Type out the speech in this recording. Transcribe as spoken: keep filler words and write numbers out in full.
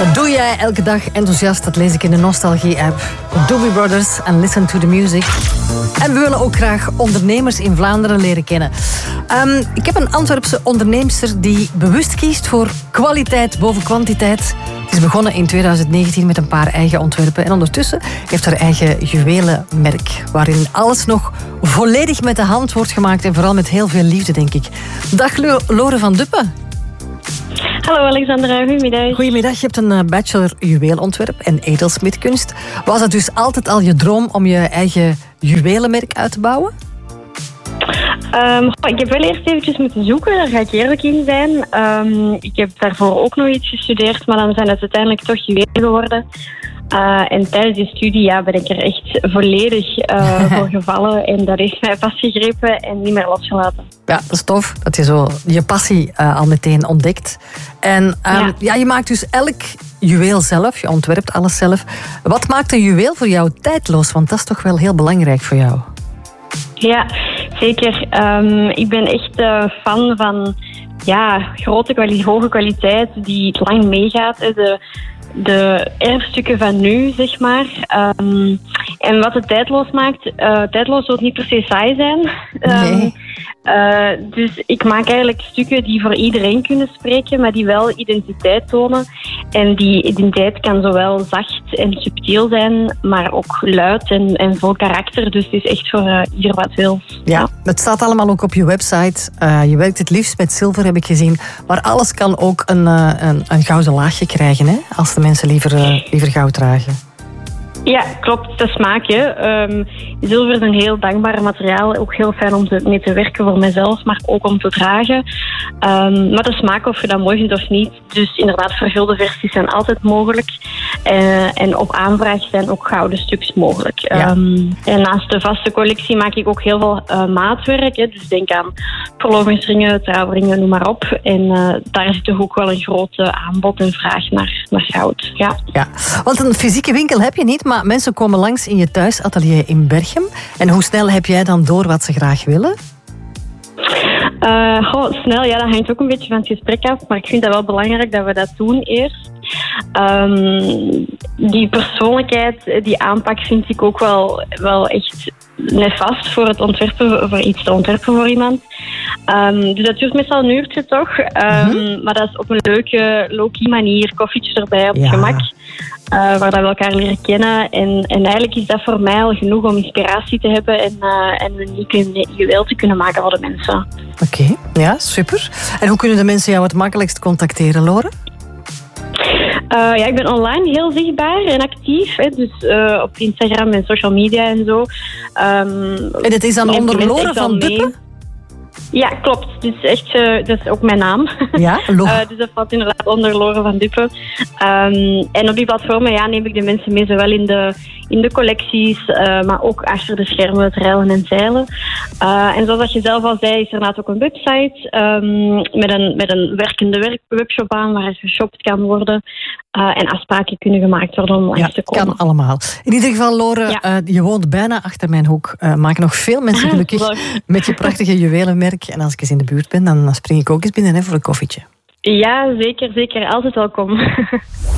Dat doe jij elke dag enthousiast, dat lees ik in de Nostalgie-app. Doobie Brothers en Listen to the Music. En we willen ook graag ondernemers in Vlaanderen leren kennen. Um, ik heb een Antwerpse onderneemster die bewust kiest voor kwaliteit boven kwantiteit. Het is begonnen in twintig negentien met een paar eigen ontwerpen. En ondertussen heeft haar eigen juwelenmerk, waarin alles nog volledig met de hand wordt gemaakt. En vooral met heel veel liefde, denk ik. Dag Lore van Duppen. Hallo Alexandra, goedemiddag. Goedemiddag, je hebt een bachelor juweelontwerp en edelsmidkunst. Was het dus altijd al je droom om je eigen juwelenmerk uit te bouwen? Um, ik heb wel eerst eventjes moeten zoeken, daar ga ik eerlijk in zijn. Um, ik heb daarvoor ook nog iets gestudeerd, maar dan zijn het uiteindelijk toch juwelen geworden. Uh, en tijdens die studie ja, ben ik er echt volledig uh, voor gevallen. En dat heeft mij vastgegrepen en niet meer losgelaten. Ja, dat is tof dat je zo je passie uh, al meteen ontdekt. En um, ja. ja, je maakt dus elk juweel zelf, je ontwerpt alles zelf. Wat maakt een juweel voor jou tijdloos? Want dat is toch wel heel belangrijk voor jou. Ja, zeker. Um, ik ben echt uh, fan van ja, grote kwali- hoge kwaliteit die lang meegaat. De, de erfstukken van nu, zeg maar. Um, en wat het tijdloos maakt, uh, tijdloos wil niet per se saai zijn. Um, nee. Uh, dus ik maak eigenlijk stukken die voor iedereen kunnen spreken, maar die wel identiteit tonen. En die identiteit kan zowel zacht en subtiel zijn, maar ook luid en, en vol karakter. Dus het is echt voor uh, ieder wat wil. Ja, ja, het staat allemaal ook op je website. Uh, je werkt het liefst met zilver, heb ik gezien. Maar alles kan ook een, uh, een, een gouden laagje krijgen, hè? Als de mensen liever, uh, liever goud dragen. Ja, klopt. De smaakje. Um, zilver is een heel dankbaar materiaal. Ook heel fijn om te, mee te werken voor mezelf, maar ook om te dragen. Um, maar de smaak, of je dat mooi vindt of niet. Dus inderdaad, vergulde versies zijn altijd mogelijk. Uh, en op aanvraag zijn ook gouden stukjes mogelijk. Ja. Um, en naast de vaste collectie maak ik ook heel veel uh, maatwerk. Hè. Dus denk aan verlovingsringen, trouwringen, noem maar op. En uh, daar zit toch ook wel een groot uh, aanbod en vraag naar, naar goud. Ja. Ja, want een fysieke winkel heb je niet, maar Maar mensen komen langs in je thuisatelier in Berchem. En hoe snel heb jij dan door wat ze graag willen? Uh, goh, snel, ja, dat hangt ook een beetje van het gesprek af. Maar ik vind dat wel belangrijk dat we dat doen eerst. Um, die persoonlijkheid, die aanpak vind ik ook wel, wel echt nefast voor het ontwerpen, voor iets te ontwerpen voor iemand. Um, dus dat duurt meestal een uurtje toch. Um, mm-hmm. Maar dat is op een leuke, low-key manier, koffietje erbij op ja. gemak. Uh, waar dat we elkaar leren kennen. En, en eigenlijk is dat voor mij al genoeg om inspiratie te hebben en, uh, en een unieke juweel te kunnen maken voor de mensen. Oké, okay. Ja, super. En hoe kunnen de mensen jou het makkelijkst contacteren, Lore? Uh, ja, ik ben online heel zichtbaar en actief. Hè, dus uh, op Instagram en social media en zo. Um, en het is dan onder Lore van Duppen? Ja, klopt. Dus echt, uh, dat is ook mijn naam. Ja, uh, dus dat valt inderdaad onder Lore van Duppen. Um, en op die platformen ja, neem ik de mensen mee, zowel in de, in de collecties, uh, maar ook achter de schermen, het reilen en zeilen. Uh, en zoals je zelf al zei, is er inderdaad ook een website um, met, een, met een werkende werk, webshop aan waar geshopt kan worden. Uh, en afspraken kunnen gemaakt worden om langs ja, te komen. Kan allemaal. In ieder geval, Lore, ja. uh, je woont bijna achter mijn hoek. Uh, maak nog veel mensen gelukkig met je prachtige juwelenmerk. En als ik eens in de buurt ben, dan spring ik ook eens binnen hè, voor een koffietje. Ja, zeker, zeker. Altijd welkom.